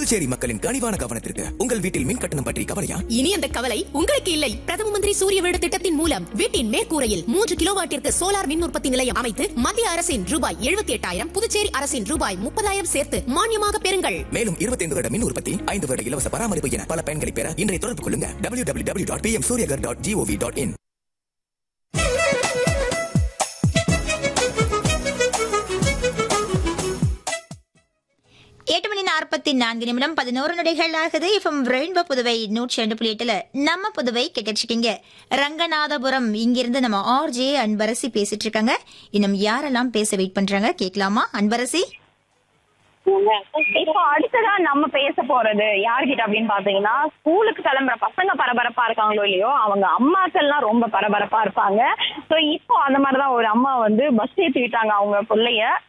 புதுச்சேரி மக்களின் கனிவான கவனத்திற்கு. உங்கள் வீட்டில் மின் கட்டணம் பற்றி கவலையா? இனி அந்த கவலை உங்களுக்கு இல்லை. பிரதம மந்திரி சூரிய வீடு திட்டத்தின் மூலம் வீட்டின் மேற்கூரையில் 3 கிலோவாட்டிற்கு சோலார் மின் உற்பத்தி நிலையம் அமைத்து மத்திய அரசின் ரூபாய் 78,000, புதுச்சேரி அரசின் ரூபாய் 30,000 சேர்த்து மானியமாக பெறுங்கள். மேலும் 25 வருட மின் உற்பத்தி, 5 வருட இலவச பராமரிப்பு என பல பயன்களை பெற இன்றைய தொடர்பு கொள்ளுங்க. www.pmsuryagar.gov.in. 8:44 11 நொடிகள் ஆகுது. இப்போ ரெயின்போ புதுவை 102.8 நம்ம புதுவை கேட்டுருக்கீங்க. ரங்கநாதபுரம் இங்கிருந்து நம்ம ஆர்ஜே அன்பரசி பேசிட்டு இருக்காங்க. இன்னும் யாரெல்லாம் பேச வெயிட் பண்றாங்க கேட்கலாமா? அன்பரசி, இப்போ அடுத்ததா நம்ம பேச போறது யார்கிட்ட அப்படின்னு பாத்தீங்கன்னா, ஸ்கூலுக்கு கிளம்புற பசங்க பரபரப்பா இருக்காங்களோ இல்லையோ, அவங்க அம்மாக்கள்லாம் ரொம்ப பரபரப்பா இருப்பாங்க. சோ இப்போ அந்த மாதிரிதான் ஒரு அம்மா வந்து பஸ் ஏத்தி விட்டாங்க அவங்க பிள்ளைய.